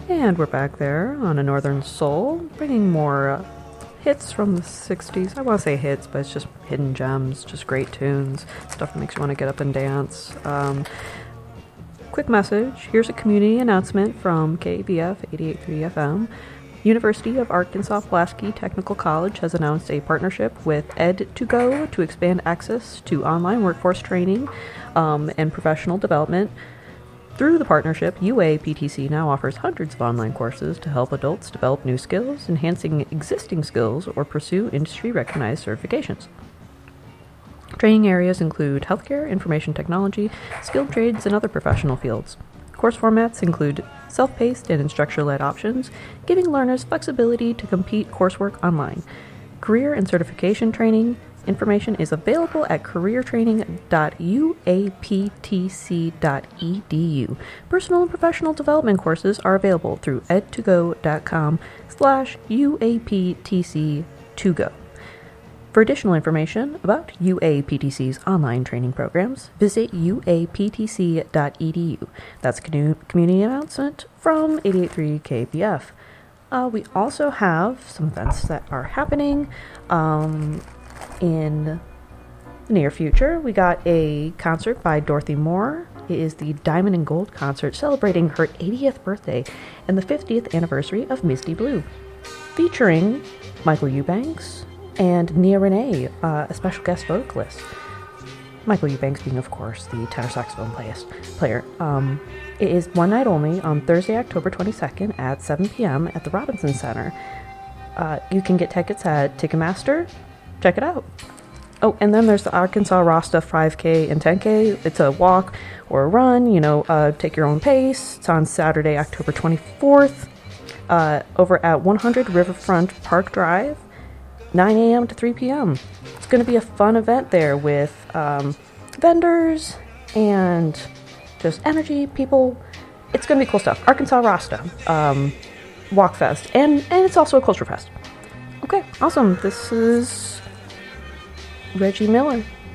And we're back there on A Northern Soul, bringing more hits from the 60s. I want to say hits, but it's just hidden gems, just great tunes, stuff that makes you want to get up and dance. Quick message, here's a community announcement from KBF 88.3 FM. University of Arkansas Pulaski Technical College has announced a partnership with Ed2Go to expand access to online workforce training and professional development. Through the partnership, UAPTC now offers hundreds of online courses to help adults develop new skills, enhancing existing skills, or pursue industry-recognized certifications. Training areas include healthcare, information technology, skilled trades, and other professional fields. Course formats include self-paced and instructor-led options, giving learners flexibility to complete coursework online. Career and certification training information is available at careertraining.uaptc.edu. Personal and professional development courses are available through ed2go.com/uaptc2go. For additional information about UAPTC's online training programs, visit uaptc.edu. That's a community announcement from 88.3 KPF. We also have some events that are happening in the near future. We got a concert by Dorothy Moore. It is the Diamond and Gold concert celebrating her 80th birthday and the 50th anniversary of Misty Blue, featuring Michael Eubanks and Nia Renee, a special guest vocalist. Michael Eubanks being, of course, the tenor saxophone player. It is one night only on Thursday, October 22nd at 7 p.m. at the Robinson Center. You can get tickets at Ticketmaster. Check it out. Oh, and then there's the Arkansas Rasta 5K and 10K. It's a walk or a run, take your own pace. It's on Saturday, October 24th, over at 100 Riverfront Park Drive, 9 a.m. to 3 p.m. It's going to be a fun event there with vendors and just energy people. It's going to be cool stuff. Arkansas Rasta Walk Fest, and it's also a culture fest. Okay, awesome. This is Reggie Miller